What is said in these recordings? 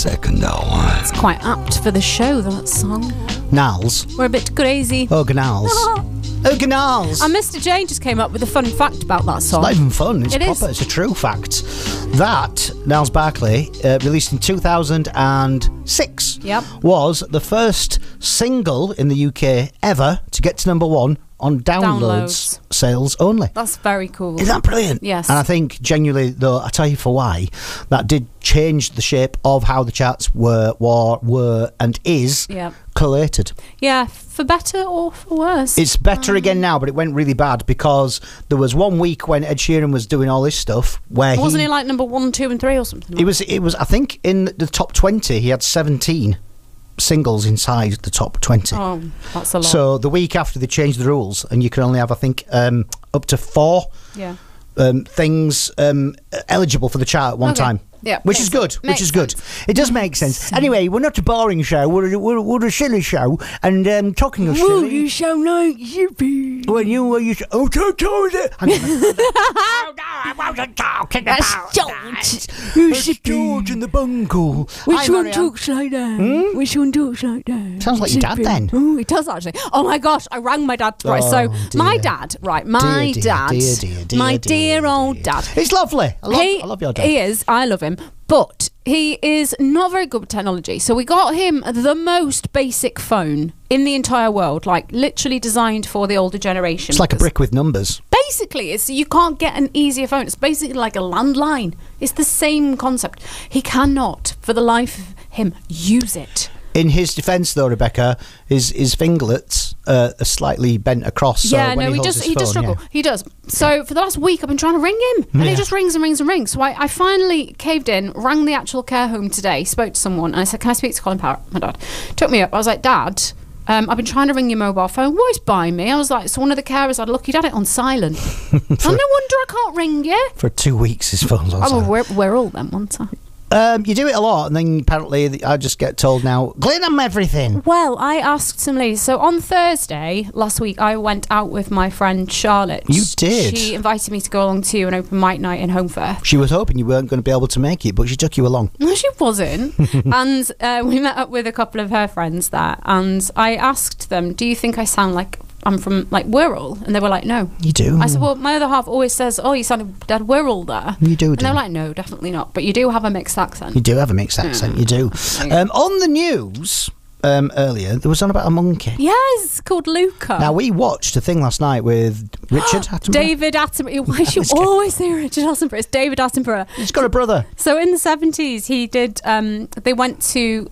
second hour. It's quite apt for the show, that song. Nals. We're a bit crazy. Oh, Gnals. Oh, Gnals. And Mr. Jane just came up with a fun fact about that song. It's not even fun. It's It proper. is. It's a true fact. That, Niles Barkley, released in 2006, was the first single in the UK ever to get to number one on downloads sales only. That's very cool. Isn't that brilliant? Yes. And I think, genuinely, though, I tell you for why, that did change the shape of how the charts were and is collated. Yeah, for better or for worse. It's better again now, but it went really bad because there was 1 week when Ed Sheeran was doing all this stuff where Wasn't he like number 1, 2 and 3 or something? It was. I think in the top 20 he had 17 singles inside the top 20. Oh, that's a lot. So the week after they changed the rules, and you can only have, I think, up to 4 things eligible for the chart at one time. Yeah, which is good. Which is good. It does make sense. Anyway, we're not a boring show. We're a silly show. And talking of silly, you sound like Zippy. When you were you. Oh, don't told it. Oh, no, I wasn't talking about George. It's George and the Bungle. Which one talks like that? Which one talks like that? Sounds like your dad then. Oh, he does actually. Oh my gosh, I rang my dad. Right, Oh, so my dad, right, my dear old dad. He's lovely. I love your dad. He is. I love him. But he is not very good with technology. So we got him the most basic phone in the entire world, like literally designed for the older generation. It's like a brick with numbers. Basically, you can't get an easier phone. It's basically like a landline. It's the same concept. He cannot, for the life of him, use it. In his defence, though, Rebecca, his fingerlets are slightly bent across. So when he does struggle. Yeah. He does. So for the last week, I've been trying to ring him, and he just rings and rings and rings. So I finally caved in, rang the actual care home today, spoke to someone, and I said, "Can I speak to Colin Parrott?" My dad took me up. I was like, "Dad, I've been trying to ring your mobile phone. What is by me?" I was like, so one of the carers had a look. He'd had it on silent. No wonder I can't ring you. For 2 weeks, his phone's on silent. We're all them, one time. You do it a lot, and then apparently I just get told now, clean them everything. Well, I asked some ladies. So on Thursday last week, I went out with my friend Charlotte. You did? She invited me to go along to an open mic night in Home Fair. She was hoping you weren't going to be able to make it, but she took you along. No, she wasn't. And we met up with a couple of her friends there, and I asked them, "Do you think I sound like I'm from like Wirral?" And they were like, "No." You do. I said, "Well, my other half always says, oh, you sounded dead Wirral there." You do. And they were like, "No, definitely not. But you do have a mixed accent." You do have a mixed accent. You do. On the news earlier, there was on about a monkey. Yes, called Luca. Now we watched a thing last night with Richard Attenborough. David Attenborough. Why do you always say Richard Attenborough? It's David Attenborough. He's got a brother. So in the 70s, he did. They went to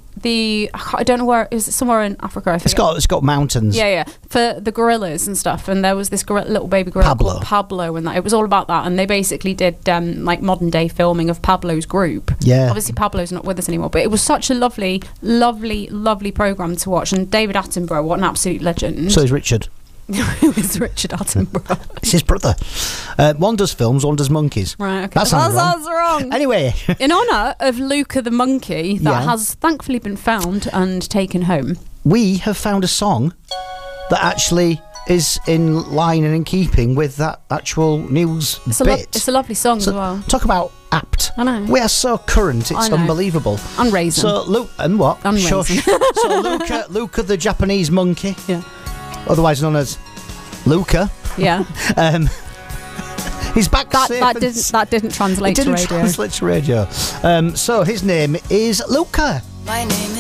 I don't know where it was, somewhere in Africa. I think It's got mountains. Yeah, for the gorillas and stuff. And there was this little baby gorilla called Pablo, and it was all about that. And they basically did like modern day filming of Pablo's group. Yeah. Obviously, Pablo's not with us anymore, but it was such a lovely, lovely, lovely program to watch. And David Attenborough, what an absolute legend. So is Richard. It was Richard Attenborough. It's his brother. One does films, one does monkeys. Right, okay. That sounds wrong. Anyway. In honour of Luca the monkey that has thankfully been found and taken home, we have found a song that actually is in line and in keeping with that actual news bit. It's a lovely song as well. Talk about apt. I know. We are so current, it's unbelievable. And raisin. So, and what? And raisin. So Luca the Japanese monkey. Yeah. Otherwise known as Luca. Yeah. He's back. That didn't translate to radio. Translate to radio. So his name is Luca. My name